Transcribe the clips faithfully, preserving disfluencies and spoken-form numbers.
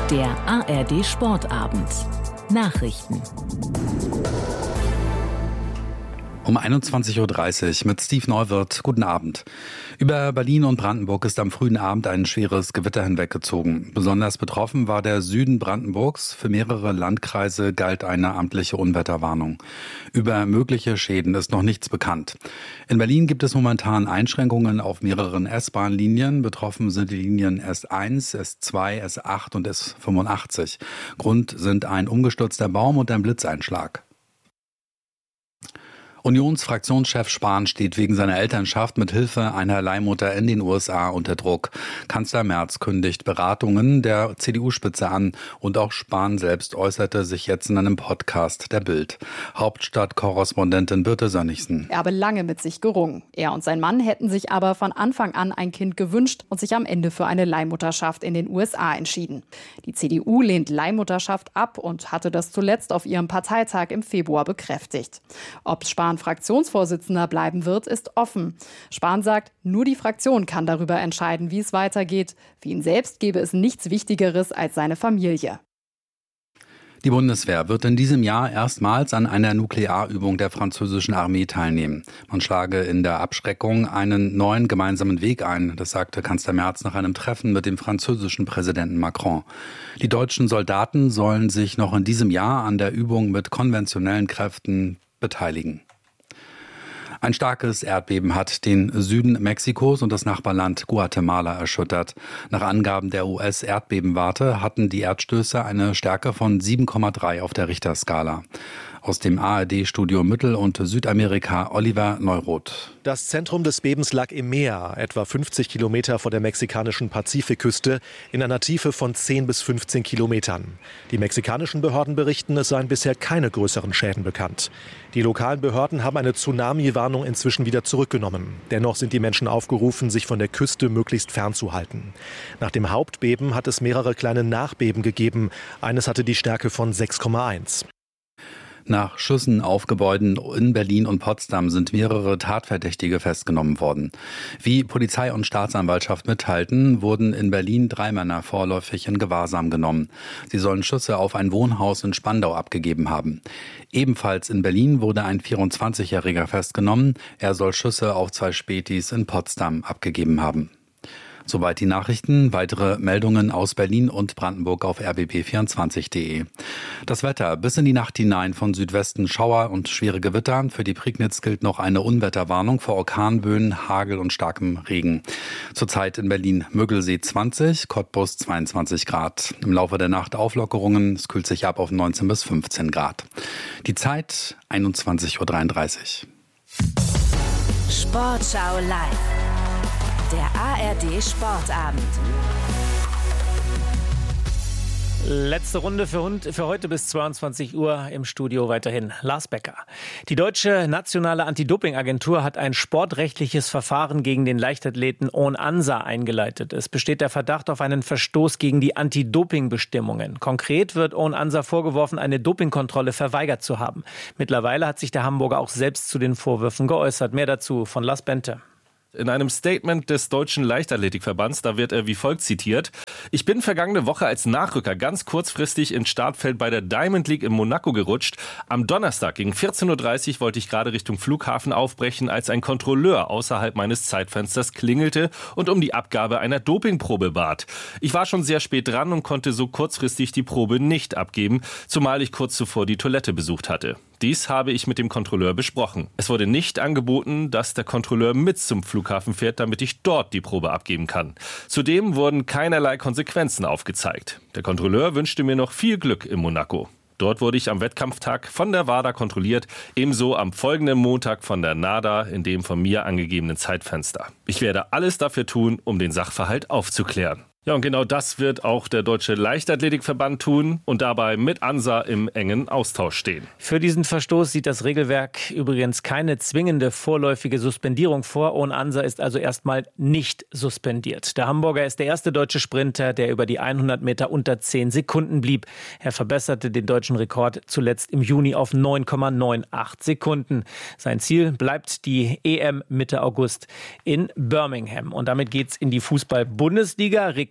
Der A R D Sportabend. Nachrichten. Um einundzwanzig Uhr dreißig mit Steve Neuwirth. Guten Abend. Über Berlin und Brandenburg ist am frühen Abend ein schweres Gewitter hinweggezogen. Besonders betroffen war der Süden Brandenburgs. Für mehrere Landkreise galt eine amtliche Unwetterwarnung. Über mögliche Schäden ist noch nichts bekannt. In Berlin gibt es momentan Einschränkungen auf mehreren S-Bahn-Linien. Betroffen sind die Linien S eins, S zwei, S acht und S fünfundachtzig. Grund sind ein umgestürzter Baum und ein Blitzeinschlag. Unionsfraktionschef Spahn steht wegen seiner Elternschaft mit Hilfe einer Leihmutter in den U S A unter Druck. Kanzler Merz kündigt Beratungen der C D U-Spitze an und auch Spahn selbst äußerte sich jetzt in einem Podcast der Bild. Hauptstadtkorrespondentin Birte Sönnigsen. Er habe lange mit sich gerungen. Er und sein Mann hätten sich aber von Anfang an ein Kind gewünscht und sich am Ende für eine Leihmutterschaft in den U S A entschieden. Die C D U lehnt Leihmutterschaft ab und hatte das zuletzt auf ihrem Parteitag im Februar bekräftigt. Ob Spahn Fraktionsvorsitzender bleiben wird, ist offen. Spahn sagt, nur die Fraktion kann darüber entscheiden, wie es weitergeht. Für ihn selbst gäbe es nichts Wichtigeres als seine Familie. Die Bundeswehr wird in diesem Jahr erstmals an einer Nuklearübung der französischen Armee teilnehmen. Man schlage in der Abschreckung einen neuen gemeinsamen Weg ein, das sagte Kanzler Merz nach einem Treffen mit dem französischen Präsidenten Macron. Die deutschen Soldaten sollen sich noch in diesem Jahr an der Übung mit konventionellen Kräften beteiligen. Ein starkes Erdbeben hat den Süden Mexikos und das Nachbarland Guatemala erschüttert. Nach Angaben der U S-Erdbebenwarte hatten die Erdstöße eine Stärke von sieben Komma drei auf der Richterskala. Aus dem A R D-Studio Mittel- und Südamerika Oliver Neuroth. Das Zentrum des Bebens lag im Meer, etwa fünfzig Kilometer vor der mexikanischen Pazifikküste, in einer Tiefe von zehn bis fünfzehn Kilometern. Die mexikanischen Behörden berichten, es seien bisher keine größeren Schäden bekannt. Die lokalen Behörden haben eine Tsunami-Warnung inzwischen wieder zurückgenommen. Dennoch sind die Menschen aufgerufen, sich von der Küste möglichst fernzuhalten. Nach dem Hauptbeben hat es mehrere kleine Nachbeben gegeben. Eines hatte die Stärke von sechs Komma eins. Nach Schüssen auf Gebäuden in Berlin und Potsdam sind mehrere Tatverdächtige festgenommen worden. Wie Polizei und Staatsanwaltschaft mitteilten, wurden in Berlin drei Männer vorläufig in Gewahrsam genommen. Sie sollen Schüsse auf ein Wohnhaus in Spandau abgegeben haben. Ebenfalls in Berlin wurde ein vierundzwanzigjähriger festgenommen. Er soll Schüsse auf zwei Spätis in Potsdam abgegeben haben. Soweit die Nachrichten. Weitere Meldungen aus Berlin und Brandenburg auf r b b vierundzwanzig punkt d e. Das Wetter bis in die Nacht hinein von Südwesten Schauer und schwere Gewitter. Für die Prignitz gilt noch eine Unwetterwarnung vor Orkanböen, Hagel und starkem Regen. Zurzeit in Berlin Müggelsee zwanzig, Cottbus zweiundzwanzig Grad. Im Laufe der Nacht Auflockerungen. Es kühlt sich ab auf neunzehn bis fünfzehn Grad. Die Zeit einundzwanzig Uhr dreiunddreißig. Sportschau live. Der A R D Sportabend. Letzte Runde für, Hund, für heute bis zweiundzwanzig Uhr im Studio weiterhin Lars Becker. Die deutsche nationale Anti-Doping-Agentur hat ein sportrechtliches Verfahren gegen den Leichtathleten On Ansa eingeleitet. Es besteht der Verdacht auf einen Verstoß gegen die Anti-Doping-Bestimmungen. Konkret wird On Ansa vorgeworfen, eine Dopingkontrolle verweigert zu haben. Mittlerweile hat sich der Hamburger auch selbst zu den Vorwürfen geäußert. Mehr dazu von Lars Bente. In einem Statement des Deutschen Leichtathletikverbands, da wird er wie folgt zitiert: Ich bin vergangene Woche als Nachrücker ganz kurzfristig ins Startfeld bei der Diamond League in Monaco gerutscht. Am Donnerstag gegen vierzehn Uhr dreißig wollte ich gerade Richtung Flughafen aufbrechen, als ein Kontrolleur außerhalb meines Zeitfensters klingelte und um die Abgabe einer Dopingprobe bat. Ich war schon sehr spät dran und konnte so kurzfristig die Probe nicht abgeben, zumal ich kurz zuvor die Toilette besucht hatte. Dies habe ich mit dem Kontrolleur besprochen. Es wurde nicht angeboten, dass der Kontrolleur mit zum Flughafen fährt, damit ich dort die Probe abgeben kann. Zudem wurden keinerlei Konsequenzen aufgezeigt. Der Kontrolleur wünschte mir noch viel Glück in Monaco. Dort wurde ich am Wettkampftag von der WADA kontrolliert, ebenso am folgenden Montag von der NADA in dem von mir angegebenen Zeitfenster. Ich werde alles dafür tun, um den Sachverhalt aufzuklären. Ja, und genau das wird auch der Deutsche Leichtathletikverband tun und dabei mit Ansa im engen Austausch stehen. Für diesen Verstoß sieht das Regelwerk übrigens keine zwingende vorläufige Suspendierung vor. On Ansa ist also erstmal nicht suspendiert. Der Hamburger ist der erste deutsche Sprinter, der über die hundert Meter unter zehn Sekunden blieb. Er verbesserte den deutschen Rekord zuletzt im Juni auf neun Komma achtundneunzig Sekunden. Sein Ziel bleibt die E M Mitte August in Birmingham. Und damit geht's in die Fußball-Bundesliga. Rekord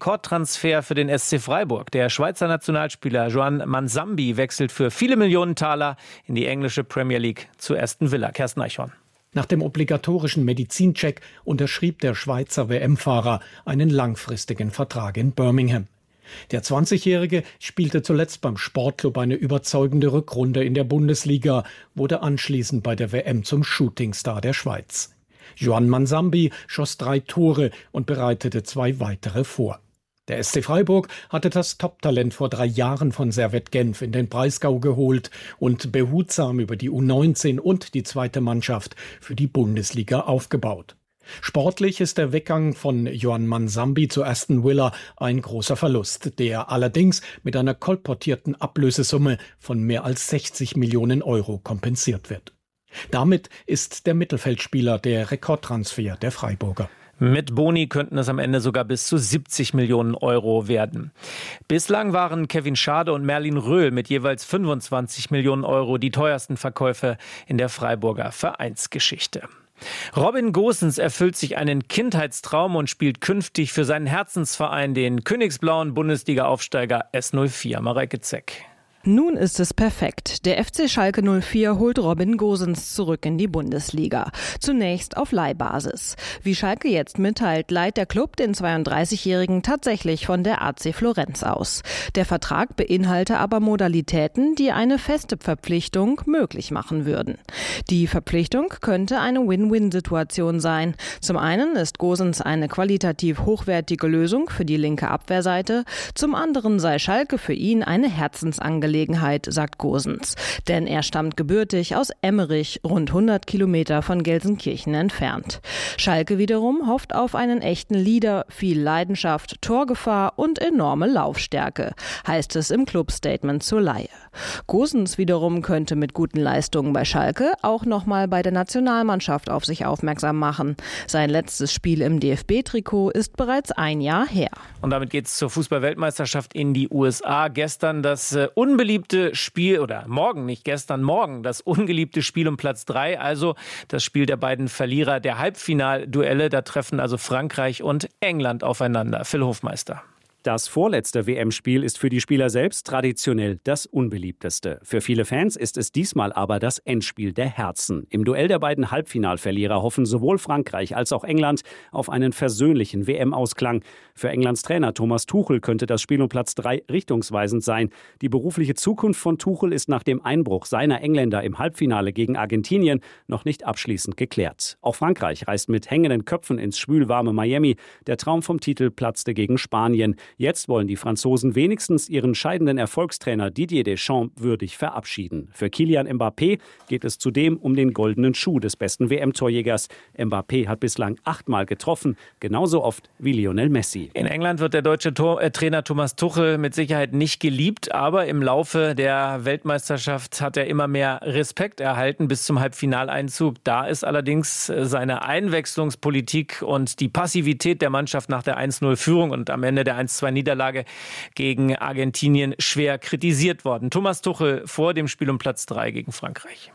Rekordtransfer für den S C Freiburg. Der Schweizer Nationalspieler Joan Manzambi wechselt für viele Millionen Taler in die englische Premier League zu Aston Villa. Kersten Eichhorn. Nach dem obligatorischen Medizincheck unterschrieb der Schweizer W M-Fahrer einen langfristigen Vertrag in Birmingham. Der zwanzigjährige spielte zuletzt beim Sportclub eine überzeugende Rückrunde in der Bundesliga, wurde anschließend bei der W M zum Shootingstar der Schweiz. Joan Manzambi schoss drei Tore und bereitete zwei weitere vor. Der S C Freiburg hatte das Top-Talent vor drei Jahren von Servette Genf in den Breisgau geholt und behutsam über die U neunzehn und die zweite Mannschaft für die Bundesliga aufgebaut. Sportlich ist der Weggang von Joan Manzambi zu Aston Villa ein großer Verlust, der allerdings mit einer kolportierten Ablösesumme von mehr als sechzig Millionen Euro kompensiert wird. Damit ist der Mittelfeldspieler der Rekordtransfer der Freiburger. Mit Boni könnten es am Ende sogar bis zu siebzig Millionen Euro werden. Bislang waren Kevin Schade und Merlin Röhl mit jeweils fünfundzwanzig Millionen Euro die teuersten Verkäufe in der Freiburger Vereinsgeschichte. Robin Gosens erfüllt sich einen Kindheitstraum und spielt künftig für seinen Herzensverein, den königsblauen Bundesliga-Aufsteiger S null vier. Mareike Zeck. Nun ist es perfekt. Der F C Schalke null vier holt Robin Gosens zurück in die Bundesliga. Zunächst auf Leihbasis. Wie Schalke jetzt mitteilt, leiht der Club den zweiunddreißigjährigen tatsächlich von der A C Florenz aus. Der Vertrag beinhalte aber Modalitäten, die eine feste Verpflichtung möglich machen würden. Die Verpflichtung könnte eine Win-Win-Situation sein. Zum einen ist Gosens eine qualitativ hochwertige Lösung für die linke Abwehrseite. Zum anderen sei Schalke für ihn eine Herzensangelegenheit. sagt Gosens. Denn er stammt gebürtig aus Emmerich, rund hundert Kilometer von Gelsenkirchen entfernt. Schalke wiederum hofft auf einen echten Leader, viel Leidenschaft, Torgefahr und enorme Laufstärke, heißt es im Clubstatement zur Leihe. Gosens wiederum könnte mit guten Leistungen bei Schalke auch nochmal bei der Nationalmannschaft auf sich aufmerksam machen. Sein letztes Spiel im D F B-Trikot ist bereits ein Jahr her. Und damit geht es zur Fußball-Weltmeisterschaft in die U S A. Gestern das äh, unbeliebte Spiel, oder morgen, nicht gestern, morgen, das ungeliebte Spiel um Platz drei, also das Spiel der beiden Verlierer der Halbfinalduelle. Da treffen also Frankreich und England aufeinander. Phil Hofmeister. Das vorletzte W M-Spiel ist für die Spieler selbst traditionell das unbeliebteste. Für viele Fans ist es diesmal aber das Endspiel der Herzen. Im Duell der beiden Halbfinalverlierer hoffen sowohl Frankreich als auch England auf einen versöhnlichen W M-Ausklang. Für Englands Trainer Thomas Tuchel könnte das Spiel um Platz drei richtungsweisend sein. Die berufliche Zukunft von Tuchel ist nach dem Einbruch seiner Engländer im Halbfinale gegen Argentinien noch nicht abschließend geklärt. Auch Frankreich reist mit hängenden Köpfen ins schwülwarme Miami. Der Traum vom Titel platzte gegen Spanien. Jetzt wollen die Franzosen wenigstens ihren scheidenden Erfolgstrainer Didier Deschamps würdig verabschieden. Für Kylian Mbappé geht es zudem um den goldenen Schuh des besten W M-Torjägers. Mbappé hat bislang achtmal getroffen, genauso oft wie Lionel Messi. In England wird der deutsche Tor- äh, Trainer Thomas Tuchel mit Sicherheit nicht geliebt, aber im Laufe der Weltmeisterschaft hat er immer mehr Respekt erhalten bis zum Halbfinaleinzug. Da ist allerdings seine Einwechslungspolitik und die Passivität der Mannschaft nach der eins null Führung und am Ende der eins zu zwei Niederlage gegen Argentinien schwer kritisiert worden. Thomas Tuchel vor dem Spiel um Platz drei gegen Frankreich.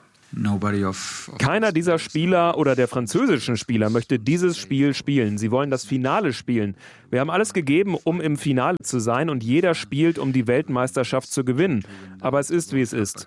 Keiner dieser Spieler oder der französischen Spieler möchte dieses Spiel spielen. Sie wollen das Finale spielen. Wir haben alles gegeben, um im Finale zu sein und jeder spielt, um die Weltmeisterschaft zu gewinnen. Aber es ist, wie es ist.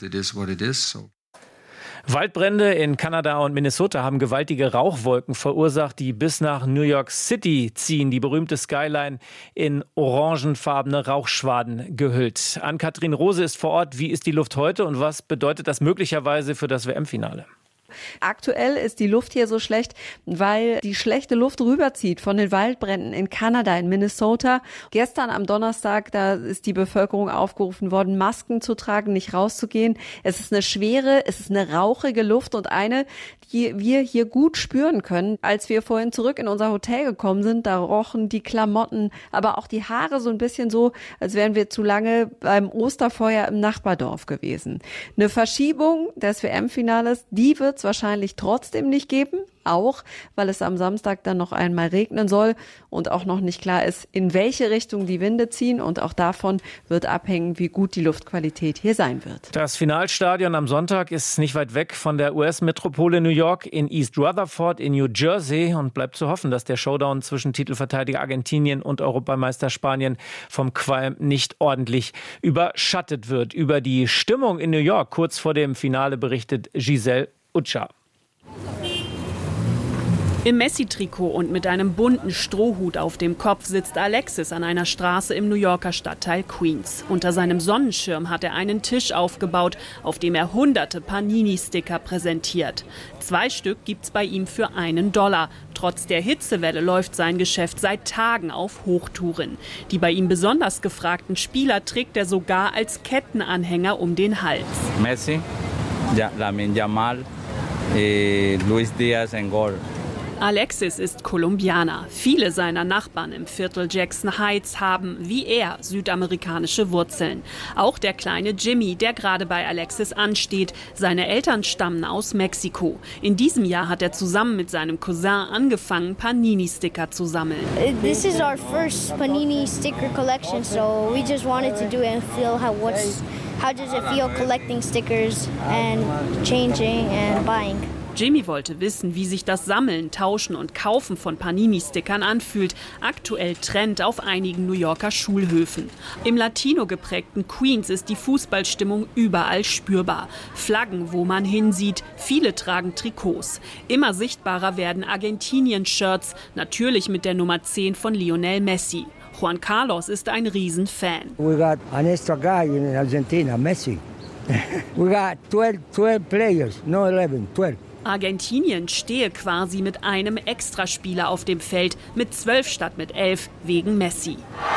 Waldbrände in Kanada und Minnesota haben gewaltige Rauchwolken verursacht, die bis nach New York City ziehen. Die berühmte Skyline in orangefarbene Rauchschwaden gehüllt. Ann-Kathrin Rose ist vor Ort. Wie ist die Luft heute und was bedeutet das möglicherweise für das W M-Finale? Aktuell ist die Luft hier so schlecht, weil die schlechte Luft rüberzieht von den Waldbränden in Kanada, in Minnesota. Gestern am Donnerstag, da ist die Bevölkerung aufgerufen worden, Masken zu tragen, nicht rauszugehen. Es ist eine schwere, es ist eine rauchige Luft und eine, die wir hier gut spüren können. Als wir vorhin zurück in unser Hotel gekommen sind, da rochen die Klamotten, aber auch die Haare so ein bisschen so, als wären wir zu lange beim Osterfeuer im Nachbardorf gewesen. Eine Verschiebung des W M-Finales, die wird es wahrscheinlich trotzdem nicht geben. Auch, weil es am Samstag dann noch einmal regnen soll und auch noch nicht klar ist, in welche Richtung die Winde ziehen. Und auch davon wird abhängen, wie gut die Luftqualität hier sein wird. Das Finalstadion am Sonntag ist nicht weit weg von der U S-Metropole New York in East Rutherford in New Jersey. Und bleibt zu hoffen, dass der Showdown zwischen Titelverteidiger Argentinien und Europameister Spanien vom Qualm nicht ordentlich überschattet wird. Über die Stimmung in New York kurz vor dem Finale berichtet Giselle Utscha. Im Messi-Trikot und mit einem bunten Strohhut auf dem Kopf sitzt Alexis an einer Straße im New Yorker Stadtteil Queens. Unter seinem Sonnenschirm hat er einen Tisch aufgebaut, auf dem er hunderte Panini-Sticker präsentiert. Zwei Stück gibt's bei ihm für einen Dollar. Trotz der Hitzewelle läuft sein Geschäft seit Tagen auf Hochtouren. Die bei ihm besonders gefragten Spieler trägt er sogar als Kettenanhänger um den Hals. Messi, ja, Lamine Yamal, eh, Luis Diaz und Gol. Alexis ist Kolumbianer. Viele seiner Nachbarn im Viertel Jackson Heights haben, wie er, südamerikanische Wurzeln. Auch der kleine Jimmy, der gerade bei Alexis ansteht. Seine Eltern stammen aus Mexiko. In diesem Jahr hat er zusammen mit seinem Cousin angefangen, Panini-Sticker zu sammeln. This is our first Panini sticker collection, so we just wanted to do it and feel how what's how does it feel collecting stickers and changing and buying. Jimmy wollte wissen, wie sich das Sammeln, Tauschen und Kaufen von Panini-Stickern anfühlt. Aktuell Trend auf einigen New Yorker Schulhöfen. Im Latino geprägten Queens ist die Fußballstimmung überall spürbar. Flaggen, wo man hinsieht. Viele tragen Trikots. Immer sichtbarer werden Argentinien-Shirts, natürlich mit der Nummer zehn von Lionel Messi. Juan Carlos ist ein Riesenfan. We got an extra guy in Argentina, Messi. We got twelve, twelve players, no eleven, twelve. Argentinien stehe quasi mit einem Extraspieler auf dem Feld, mit zwölf statt mit elf, wegen Messi.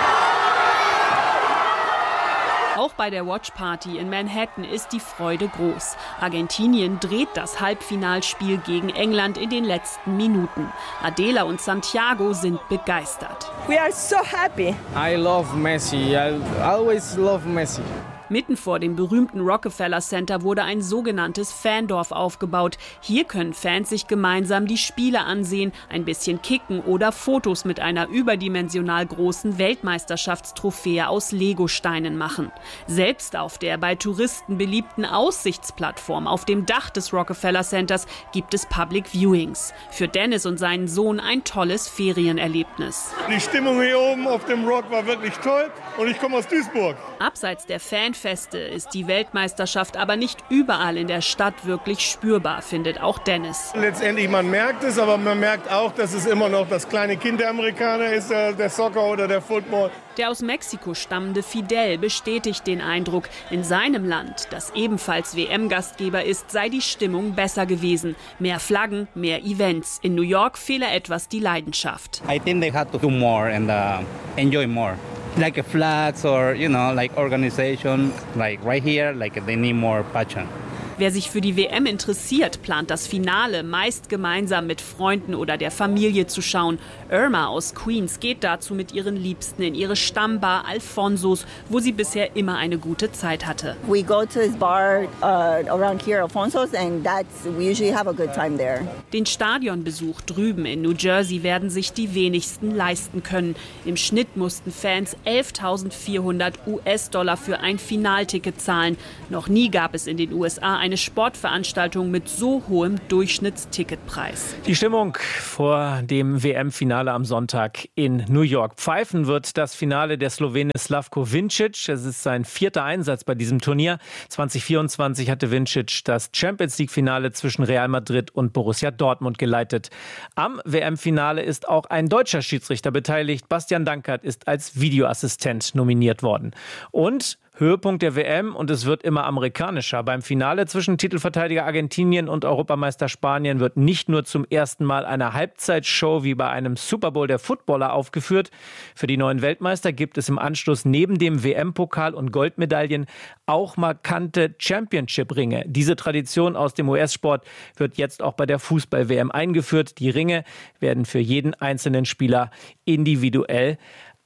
Auch bei der Watchparty in Manhattan ist die Freude groß. Argentinien dreht das Halbfinalspiel gegen England in den letzten Minuten. Adela und Santiago sind begeistert. We are so happy. I love Messi. I always love Messi. Mitten vor dem berühmten Rockefeller Center wurde ein sogenanntes Fandorf aufgebaut. Hier können Fans sich gemeinsam die Spiele ansehen, ein bisschen kicken oder Fotos mit einer überdimensional großen Weltmeisterschaftstrophäe aus Legosteinen machen. Selbst auf der bei Touristen beliebten Aussichtsplattform auf dem Dach des Rockefeller Centers gibt es Public Viewings. Für Dennis und seinen Sohn ein tolles Ferienerlebnis. Die Stimmung hier oben auf dem Rock war wirklich toll und ich komme aus Duisburg. Abseits der Fan Feste ist die Weltmeisterschaft aber nicht überall in der Stadt wirklich spürbar, findet auch Dennis. Letztendlich, man merkt es, aber man merkt auch, dass es immer noch das kleine Kind der Amerikaner ist, der, der Soccer oder der Football. Der aus Mexiko stammende Fidel bestätigt den Eindruck, in seinem Land, das ebenfalls W M-Gastgeber ist, sei die Stimmung besser gewesen. Mehr Flaggen, mehr Events. In New York fehle etwas die Leidenschaft. I think they had to do more and uh, enjoy more. Like flags or, you know, like organization, like right here, like they need more passion. Wer sich für die W M interessiert, plant das Finale meist gemeinsam mit Freunden oder der Familie zu schauen. Irma aus Queens geht dazu mit ihren Liebsten in ihre Stammbar Alfonsos, wo sie bisher immer eine gute Zeit hatte. We go to this bar uh, around here, Alfonsos, and that's we usually have a good time there. Den Stadionbesuch drüben in New Jersey werden sich die wenigsten leisten können. Im Schnitt mussten Fans elftausendvierhundert U S-Dollar für ein Finalticket zahlen. Noch nie gab es in den U S A eine Sportveranstaltung mit so hohem Durchschnittsticketpreis. Die Stimmung vor dem W M-Finale am Sonntag in New York. Pfeifen wird das Finale der Slowene Slavko Vincic. Es ist sein vierter Einsatz bei diesem Turnier. zwanzig vierundzwanzig hatte Vincic das Champions-League-Finale zwischen Real Madrid und Borussia Dortmund geleitet. Am W M-Finale ist auch ein deutscher Schiedsrichter beteiligt. Bastian Dankert ist als Videoassistent nominiert worden. Und Höhepunkt der W M und es wird immer amerikanischer. Beim Finale zwischen Titelverteidiger Argentinien und Europameister Spanien wird nicht nur zum ersten Mal eine Halbzeitshow wie bei einem Super Bowl der Footballer aufgeführt. Für die neuen Weltmeister gibt es im Anschluss neben dem W M-Pokal und Goldmedaillen auch markante Championship-Ringe. Diese Tradition aus dem U S-Sport wird jetzt auch bei der Fußball-W M eingeführt. Die Ringe werden für jeden einzelnen Spieler individuell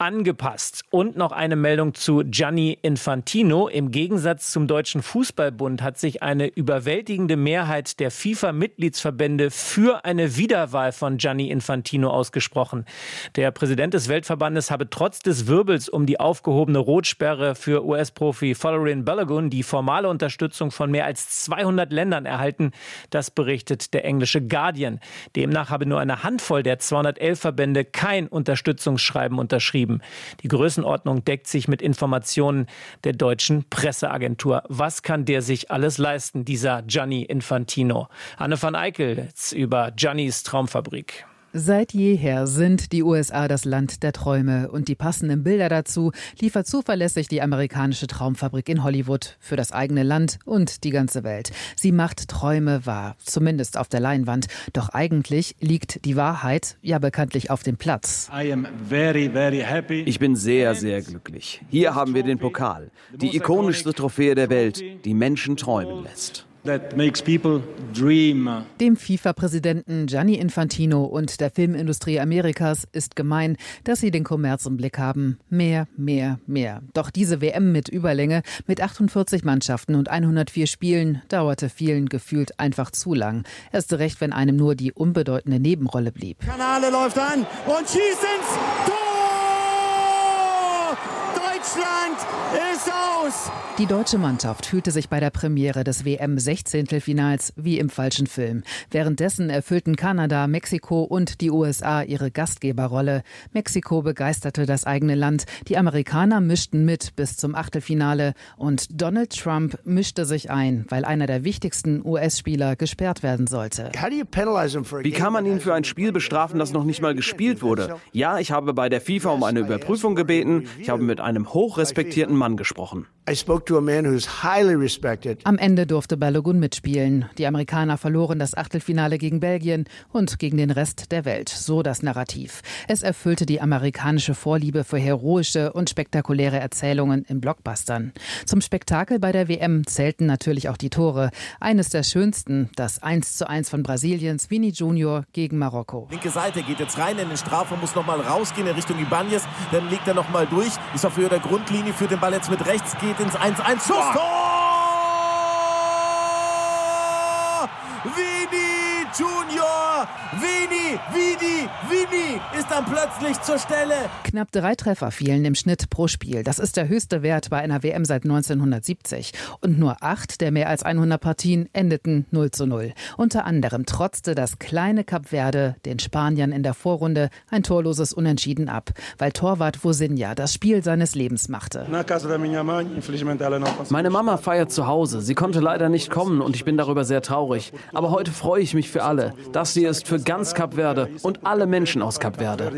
angepasst. Und noch eine Meldung zu Gianni Infantino. Im Gegensatz zum Deutschen Fußballbund hat sich eine überwältigende Mehrheit der FIFA-Mitgliedsverbände für eine Wiederwahl von Gianni Infantino ausgesprochen. Der Präsident des Weltverbandes habe trotz des Wirbels um die aufgehobene Rotsperre für U S-Profi Folarin Balogun die formale Unterstützung von mehr als zweihundert Ländern erhalten. Das berichtet der englische Guardian. Demnach habe nur eine Handvoll der zweihundertelf Verbände kein Unterstützungsschreiben unterschrieben. Die Größenordnung deckt sich mit Informationen der deutschen Presseagentur. Was kann der sich alles leisten, dieser Gianni Infantino? Anne van Eickel über Giannis Traumfabrik. Seit jeher sind die U S A das Land der Träume und die passenden Bilder dazu liefert zuverlässig die amerikanische Traumfabrik in Hollywood für das eigene Land und die ganze Welt. Sie macht Träume wahr, zumindest auf der Leinwand. Doch eigentlich liegt die Wahrheit ja bekanntlich auf dem Platz. Ich bin sehr, sehr glücklich. Hier haben wir den Pokal, die ikonischste Trophäe der Welt, die Menschen träumen lässt. Dem FIFA-Präsidenten Gianni Infantino und der Filmindustrie Amerikas ist gemein, dass sie den Kommerz im Blick haben. Mehr, mehr, mehr. Doch diese W M mit Überlänge, mit achtundvierzig Mannschaften und hundertvier Spielen, dauerte vielen gefühlt einfach zu lang. Erst recht, wenn einem nur die unbedeutende Nebenrolle blieb. Kanale läuft an und schießt ins Tor! Deutschland ist aus! Die deutsche Mannschaft fühlte sich bei der Premiere des W M-Sechzehntelfinals wie im falschen Film. Währenddessen erfüllten Kanada, Mexiko und die U S A ihre Gastgeberrolle. Mexiko begeisterte das eigene Land. Die Amerikaner mischten mit bis zum Achtelfinale. Und Donald Trump mischte sich ein, weil einer der wichtigsten U S-Spieler gesperrt werden sollte. Wie kann man ihn für ein Spiel bestrafen, das noch nicht mal gespielt wurde? Ja, ich habe bei der FIFA um eine Überprüfung gebeten. Ich habe mit einem hochrespektierten Mann gesprochen. Am Ende durfte Balogun mitspielen. Die Amerikaner verloren das Achtelfinale gegen Belgien und gegen den Rest der Welt. So das Narrativ. Es erfüllte die amerikanische Vorliebe für heroische und spektakuläre Erzählungen in Blockbustern. Zum Spektakel bei der W M zählten natürlich auch die Tore. Eines der schönsten, das eins zu eins von Brasiliens Vini Junior gegen Marokko. Linke Seite geht jetzt rein in den Strafraum, muss nochmal rausgehen in Richtung Ibanez. Dann legt er nochmal durch, ist auf Höhe der Grundlinie, führt den Ball jetzt mit rechts, geht ins eins eins. Schuss, Tor! Vini Junior! Vini, Vini, Vini ist dann plötzlich zur Stelle. Knapp drei Treffer fielen im Schnitt pro Spiel. Das ist der höchste Wert bei einer W M seit neunzehnhundertsiebzig. Und nur acht der mehr als hundert Partien endeten null zu null. Unter anderem trotzte das kleine Kap Verde den Spaniern in der Vorrunde ein torloses Unentschieden ab, weil Torwart Vozinha das Spiel seines Lebens machte. Meine Mama feiert zu Hause. Sie konnte leider nicht kommen und ich bin darüber sehr traurig. Aber heute freue ich mich für alle. Das hier ist für ganz Kap Verde und alle Menschen aus Kap Verde.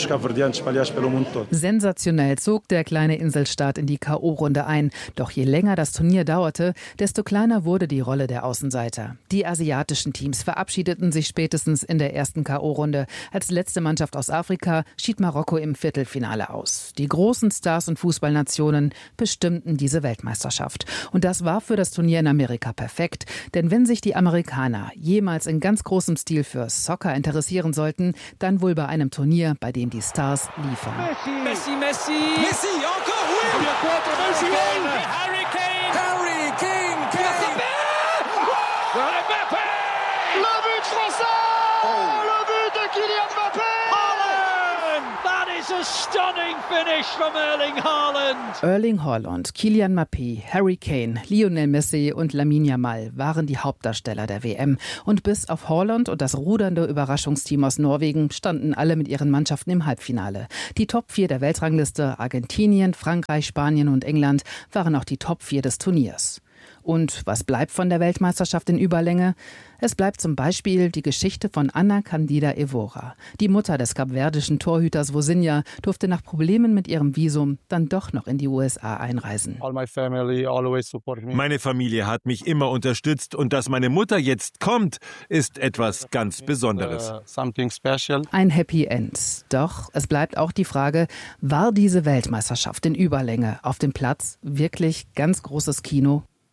Sensationell zog der kleine Inselstaat in die K O-Runde ein. Doch je länger das Turnier dauerte, desto kleiner wurde die Rolle der Außenseiter. Die asiatischen Teams verabschiedeten sich spätestens in der ersten K O-Runde. Als letzte Mannschaft aus Afrika schied Marokko im Viertelfinale aus. Die großen Stars und Fußballnationen bestimmten diese Weltmeisterschaft. Und das war für das Turnier in Amerika perfekt. Denn wenn sich die Amerikaner jemals in ganz großem Stil für Soccer interessieren sollten, dann wohl bei einem Turnier, bei dem die Stars liefern. Messi, Messi, Messi, encore, oui! Messi, Harry Kane, Harry Kane, Kane! Mbappé! Le but français! Le but de Kylian Mbappé! That is a stunning finish from Erling Haaland! Erling Haaland, Kylian Mbappé, Harry Kane, Lionel Messi und Lamine Yamal waren die Hauptdarsteller der W M. Und bis auf Haaland und das rudernde Überraschungsteam aus Norwegen standen alle mit ihren Mannschaften im Halbfinale. Die Top vier der Weltrangliste, Argentinien, Frankreich, Spanien und England, waren auch die Top vier des Turniers. Und was bleibt von der Weltmeisterschaft in Überlänge? Es bleibt zum Beispiel die Geschichte von Ana Candida Evora. Die Mutter des kapverdischen Torhüters Vozinha durfte nach Problemen mit ihrem Visum dann doch noch in die U S A einreisen. Meine Familie hat mich immer unterstützt und dass meine Mutter jetzt kommt, ist etwas ganz Besonderes. Ein Happy End. Doch es bleibt auch die Frage, war diese Weltmeisterschaft in Überlänge auf dem Platz wirklich ganz großes Kino?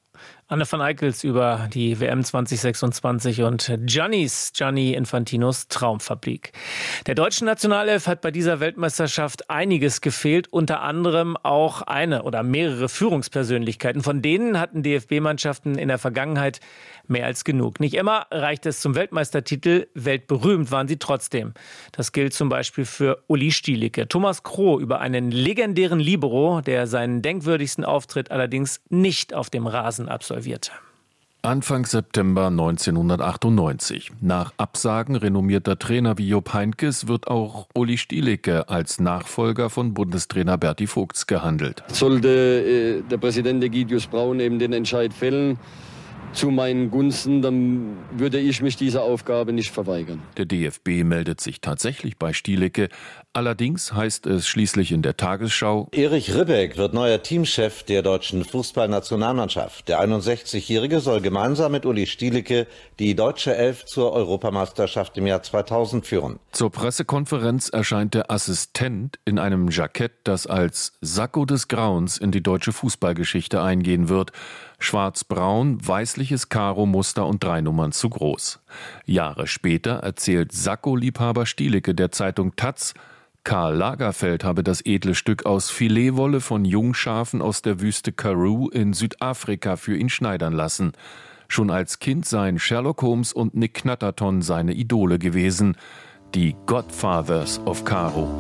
Anne van Eickels über die W M zwanzig sechsundzwanzig und Giannis, Gianni Infantinos Traumfabrik. Der deutschen Nationalelf hat bei dieser Weltmeisterschaft einiges gefehlt, unter anderem auch eine oder mehrere Führungspersönlichkeiten. Von denen hatten D F B-Mannschaften in der Vergangenheit mehr als genug. Nicht immer reichte es zum Weltmeistertitel, weltberühmt waren sie trotzdem. Das gilt zum Beispiel für Uli Stielicke. Thomas Kroh über einen legendären Libero, der seinen denkwürdigsten Auftritt allerdings nicht auf dem Rasen absolvierte. Anfang September neunzehnhundertachtundneunzig. Nach Absagen renommierter Trainer wie Jupp Heynckes wird auch Uli Stielicke als Nachfolger von Bundestrainer Berti Vogts gehandelt. Sollte äh, der Präsident Egidius Braun eben den Entscheid fällen, zu meinen Gunsten, dann würde ich mich dieser Aufgabe nicht verweigern. Der D F B meldet sich tatsächlich bei Stielicke. Allerdings heißt es schließlich in der Tagesschau: Erich Ribbeck wird neuer Teamchef der deutschen Fußballnationalmannschaft. Der einundsechzigjährige soll gemeinsam mit Uli Stielicke die deutsche Elf zur Europameisterschaft im Jahr zweitausend führen. Zur Pressekonferenz erscheint der Assistent in einem Jackett, das als Sakko des Grauens in die deutsche Fußballgeschichte eingehen wird. Schwarz-braun, weißliches Karo-Muster und drei Nummern zu groß. Jahre später erzählt Sakko-Liebhaber Stielicke der Zeitung Taz, Karl Lagerfeld habe das edle Stück aus Filetwolle von Jungschafen aus der Wüste Karoo in Südafrika für ihn schneidern lassen. Schon als Kind seien Sherlock Holmes und Nick Knatterton seine Idole gewesen, die Godfathers of Karo.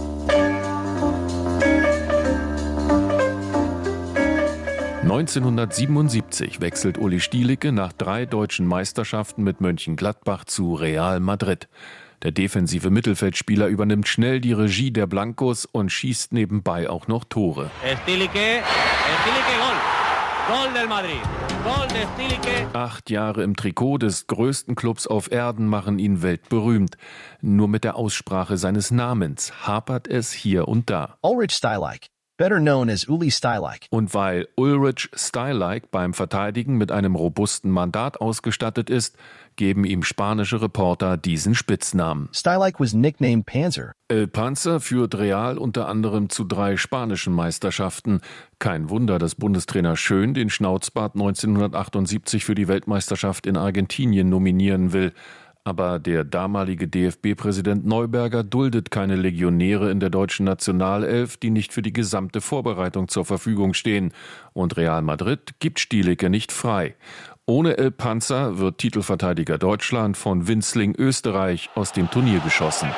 neunzehnhundertsiebenundsiebzig wechselt Uli Stielicke nach drei deutschen Meisterschaften mit Mönchengladbach zu Real Madrid. Der defensive Mittelfeldspieler übernimmt schnell die Regie der Blancos und schießt nebenbei auch noch Tore. Stielicke, Stielicke, Gol. Gol del Madrid. Gol de Stielicke. Acht Jahre im Trikot des größten Clubs auf Erden machen ihn weltberühmt. Nur mit der Aussprache seines Namens hapert es hier und da. Ulrich Stielicke. Better known as Uli Stielicke. Und weil Ulrich Stielicke beim Verteidigen mit einem robusten Mandat ausgestattet ist, geben ihm spanische Reporter diesen Spitznamen. Stielicke was nicknamed Panzer. El Panzer führt Real unter anderem zu drei spanischen Meisterschaften. Kein Wunder, dass Bundestrainer Schön den Schnauzbart neunzehnhundertachtundsiebzig für die Weltmeisterschaft in Argentinien nominieren will. Aber der damalige D F B-Präsident Neuberger duldet keine Legionäre in der deutschen Nationalelf, die nicht für die gesamte Vorbereitung zur Verfügung stehen. Und Real Madrid gibt Stielicke nicht frei. Ohne El Panzer wird Titelverteidiger Deutschland von Winzling Österreich aus dem Turnier geschossen.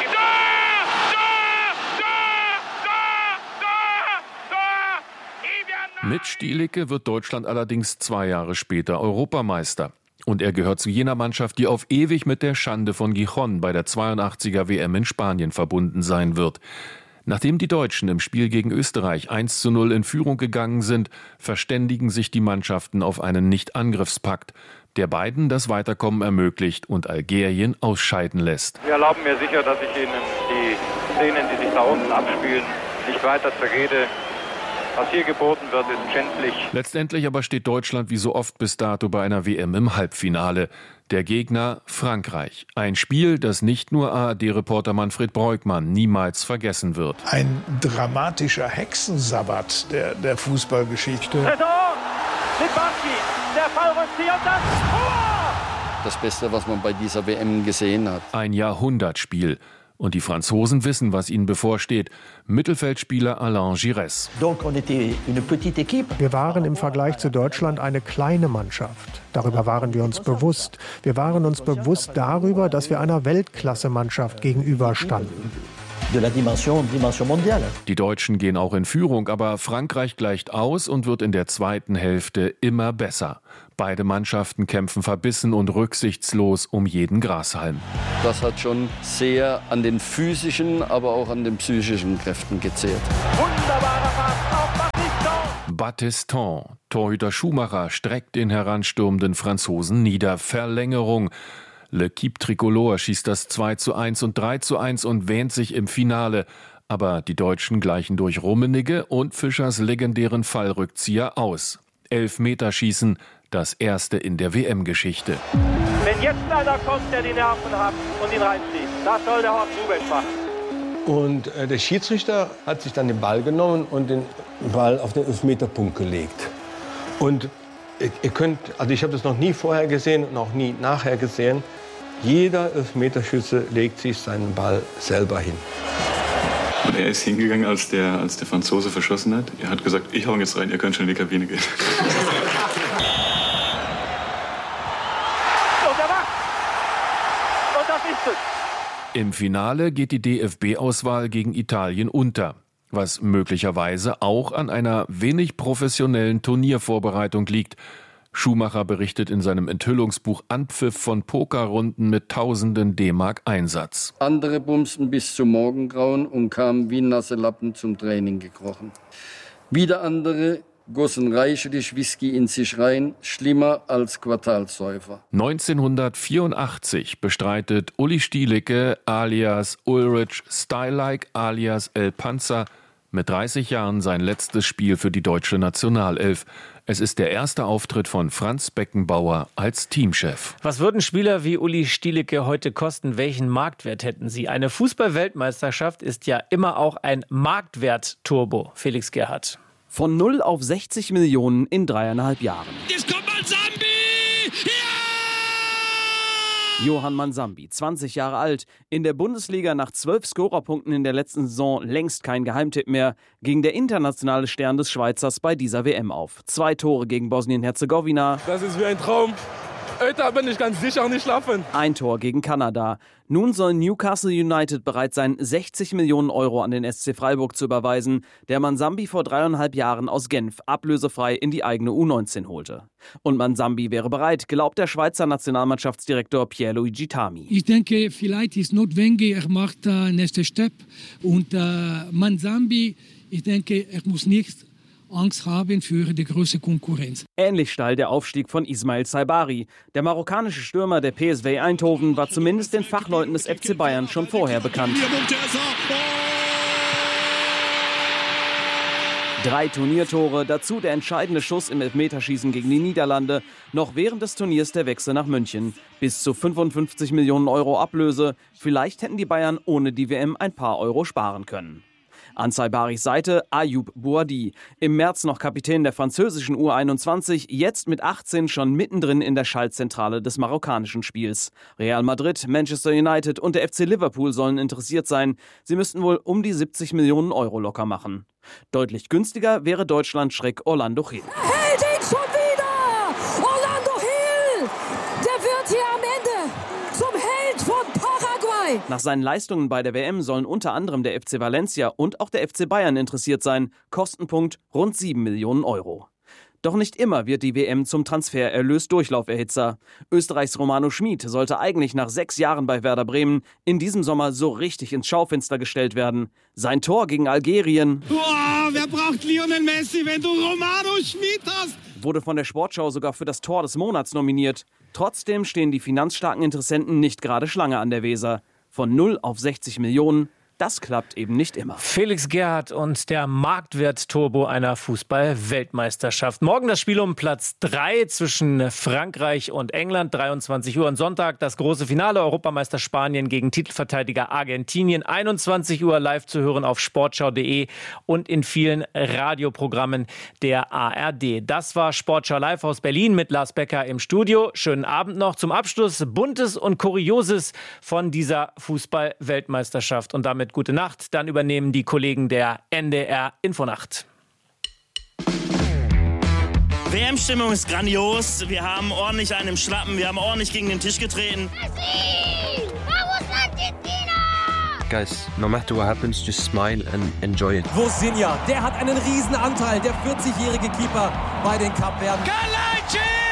Mit Stielicke wird Deutschland allerdings zwei Jahre später Europameister. Und er gehört zu jener Mannschaft, die auf ewig mit der Schande von Gijón bei der zweiundachtziger W M in Spanien verbunden sein wird. Nachdem die Deutschen im Spiel gegen Österreich eins zu null in Führung gegangen sind, verständigen sich die Mannschaften auf einen Nicht-Angriffspakt, der beiden das Weiterkommen ermöglicht und Algerien ausscheiden lässt. Wir erlauben mir sicher, dass ich Ihnen die Szenen, die sich da unten abspielen, nicht weiter zerrede. Was hier geboten wird, ist schändlich. Letztendlich aber steht Deutschland wie so oft bis dato bei einer W M im Halbfinale. Der Gegner Frankreich. Ein Spiel, das nicht nur A R D-Reporter Manfred Breukmann niemals vergessen wird. Ein dramatischer Hexensabbat der, der Fußballgeschichte. Das Beste, was man bei dieser W M gesehen hat. Ein Jahrhundertspiel. Und die Franzosen wissen, was ihnen bevorsteht. Mittelfeldspieler Alain Giresse. Wir waren im Vergleich zu Deutschland eine kleine Mannschaft. Darüber waren wir uns bewusst. Wir waren uns bewusst darüber, dass wir einer Weltklasse-Mannschaft gegenüberstanden. Die Deutschen gehen auch in Führung, aber Frankreich gleicht aus und wird in der zweiten Hälfte immer besser. Beide Mannschaften kämpfen verbissen und rücksichtslos um jeden Grashalm. Das hat schon sehr an den physischen, aber auch an den psychischen Kräften gezehrt. Wunderbarer Pass auf Battiston. Battiston. Torhüter Schumacher streckt den heranstürmenden Franzosen nieder. Verlängerung. L'Équipe Tricolore schießt das zwei zu eins und drei zu eins und wähnt sich im Finale. Aber die Deutschen gleichen durch Rummenigge und Fischers legendären Fallrückzieher aus. Elfmeterschießen, das erste in der W M-Geschichte. Wenn jetzt einer kommt, der die Nerven hat und ihn reinschießt, das soll der Horst Rubesch machen. Und äh, der Schiedsrichter hat sich dann den Ball genommen und den Ball auf den Elfmeterpunkt gelegt. Und ihr, ihr könnt, also ich habe das noch nie vorher gesehen und auch nie nachher gesehen. Jeder Elfmeterschütze legt sich seinen Ball selber hin. Und er ist hingegangen, als der, als der Franzose verschossen hat. Er hat gesagt, ich hau jetzt rein, ihr könnt schon in die Kabine gehen. Im Finale geht die D F B-Auswahl gegen Italien unter, was möglicherweise auch an einer wenig professionellen Turniervorbereitung liegt. Schumacher berichtet in seinem Enthüllungsbuch Anpfiff von Pokerrunden mit tausenden D-Mark Einsatz. Andere bumsten bis zum Morgengrauen und kamen wie nasse Lappen zum Training gekrochen. Wieder andere gossen reichlich Whisky in sich rein, schlimmer als Quartalsäufer. neunzehnhundertvierundachtzig bestreitet Uli Stielicke alias Ulrich Stylike alias El Panzer mit dreißig Jahren sein letztes Spiel für die deutsche Nationalelf. Es ist der erste Auftritt von Franz Beckenbauer als Teamchef. Was würden Spieler wie Uli Stielicke heute kosten? Welchen Marktwert hätten sie? Eine Fußball-Weltmeisterschaft ist ja immer auch ein Marktwert-Turbo. Felix Gerhardt. Von null auf sechzig Millionen in dreieinhalb Jahren. Jetzt kommt Mansambi! Ja! Johann Mansambi, zwanzig Jahre alt, in der Bundesliga nach zwölf Scorerpunkten in der letzten Saison längst kein Geheimtipp mehr, ging der internationale Stern des Schweizers bei dieser W M auf. Zwei Tore gegen Bosnien-Herzegowina. Das ist wie ein Traum. Heute bin ich ganz sicher nicht schlafen. Ein Tor gegen Kanada. Nun soll Newcastle United bereit sein, sechzig Millionen Euro an den S C Freiburg zu überweisen, der Mansambi vor dreieinhalb Jahren aus Genf ablösefrei in die eigene U neunzehn holte. Und Mansambi wäre bereit, glaubt der Schweizer Nationalmannschaftsdirektor Pierluigi Tami. Ich denke, vielleicht ist notwendig, er macht den nächsten Step. Und äh, Mansambi, ich denke, er muss nicht Angst haben für die große Konkurrenz. Ähnlich steil der Aufstieg von Ismail Saibari. Der marokkanische Stürmer der P S V Eindhoven war zumindest den Fachleuten des F C Bayern schon vorher bekannt. Drei Turniertore, dazu der entscheidende Schuss im Elfmeterschießen gegen die Niederlande. Noch während des Turniers der Wechsel nach München. Bis zu fünfundfünfzig Millionen Euro Ablöse. Vielleicht hätten die Bayern ohne die W M ein paar Euro sparen können. An Saibaris Seite Ayoub Bouadi. Im März noch Kapitän der französischen U einundzwanzig, jetzt mit achtzehn schon mittendrin in der Schaltzentrale des marokkanischen Spiels. Real Madrid, Manchester United und der F C Liverpool sollen interessiert sein. Sie müssten wohl um die siebzig Millionen Euro locker machen. Deutlich günstiger wäre Deutschland-Schreck Orlando Gil. Hält ihn schon wieder! Orlando Gil! Der wird hier am Ende zum Held von Paraguay! Nach seinen Leistungen bei der W M sollen unter anderem der F C Valencia und auch der F C Bayern interessiert sein. Kostenpunkt rund sieben Millionen Euro. Doch nicht immer wird die W M zum Transfererlös Durchlauferhitzer. Österreichs Romano Schmid sollte eigentlich nach sechs Jahren bei Werder Bremen in diesem Sommer so richtig ins Schaufenster gestellt werden. Sein Tor gegen Algerien. Wow, wer braucht Lionel Messi, wenn du Romano Schmid hast? Wurde von der Sportschau sogar für das Tor des Monats nominiert. Trotzdem stehen die finanzstarken Interessenten nicht gerade Schlange an der Weser. Von null auf sechzig Millionen. Das klappt eben nicht immer. Felix Gerhardt und der Marktwert-Turbo einer Fußball-Weltmeisterschaft. Morgen das Spiel um Platz drei zwischen Frankreich und England. dreiundzwanzig Uhr und Sonntag das große Finale. Europameister Spanien gegen Titelverteidiger Argentinien. einundzwanzig Uhr live zu hören auf sportschau punkt de und in vielen Radioprogrammen der A R D. Das war Sportschau live aus Berlin mit Lars Becker im Studio. Schönen Abend noch. Zum Abschluss Buntes und Kurioses von dieser Fußball-Weltmeisterschaft. Und damit gute Nacht. Dann übernehmen die Kollegen der N D R Infonacht. W M-Stimmung ist grandios. Wir haben ordentlich einen im Schlappen. Wir haben ordentlich gegen den Tisch getreten. Guys, no matter what happens, just smile and enjoy it. Vozinha, der hat einen riesen Anteil, der vierzigjährige Keeper bei den Kapverden. Kalajic!